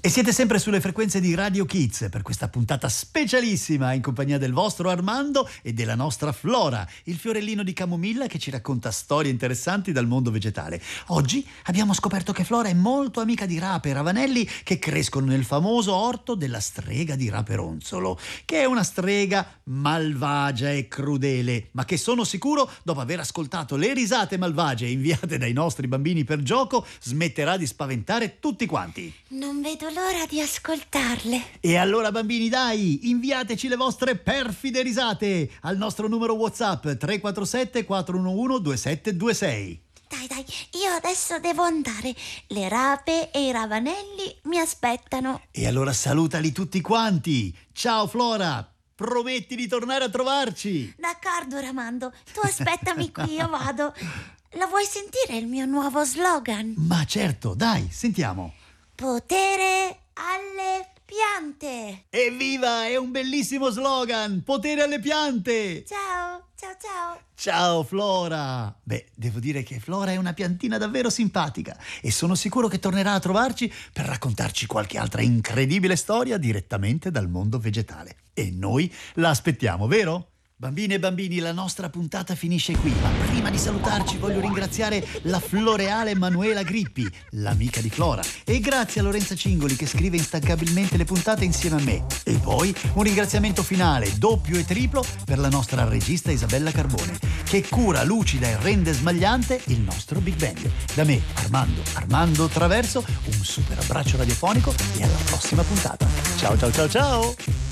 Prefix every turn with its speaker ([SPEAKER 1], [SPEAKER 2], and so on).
[SPEAKER 1] E siete sempre sulle frequenze di Radio Kids per questa puntata specialissima in compagnia del vostro Armando e della nostra Flora, il fiorellino di camomilla che ci racconta storie interessanti dal mondo vegetale. Oggi abbiamo scoperto che Flora è molto amica di rape e ravanelli che crescono nel famoso orto della strega di Raperonzolo, che è una strega malvagia e crudele, ma che sono sicuro, dopo aver ascoltato le risate malvagie inviate dai nostri bambini per gioco, smetterà di spaventare tutti quanti.
[SPEAKER 2] Non vedo l'ora di ascoltarle.
[SPEAKER 1] E allora bambini, dai, inviateci le vostre perfide risate al nostro numero WhatsApp 347 411 2726.
[SPEAKER 2] Dai, io adesso devo andare. Le rape e i ravanelli mi aspettano.
[SPEAKER 1] E allora salutali tutti quanti. Ciao Flora, prometti di tornare a trovarci.
[SPEAKER 2] D'accordo, Ramando, tu aspettami qui, io vado. La vuoi sentire il mio nuovo slogan?
[SPEAKER 1] Ma certo, dai, sentiamo.
[SPEAKER 2] Potere alle piante.
[SPEAKER 1] Evviva, è un bellissimo slogan! Potere alle piante!
[SPEAKER 2] Ciao.
[SPEAKER 1] Ciao Flora! Beh, devo dire che Flora è una piantina davvero simpatica e sono sicuro che tornerà a trovarci per raccontarci qualche altra incredibile storia direttamente dal mondo vegetale. E noi la aspettiamo, vero? Bambine e bambini, la nostra puntata finisce qui, ma prima di salutarci voglio ringraziare la floreale Manuela Grippi, l'amica di Flora, e grazie a Lorenza Cingoli che scrive instancabilmente le puntate insieme a me. E poi un ringraziamento finale, doppio e triplo, per la nostra regista Isabella Carbone, che cura lucida e rende smagliante il nostro Big Bang. Da me, Armando Traverso, un super abbraccio radiofonico e alla prossima puntata. Ciao!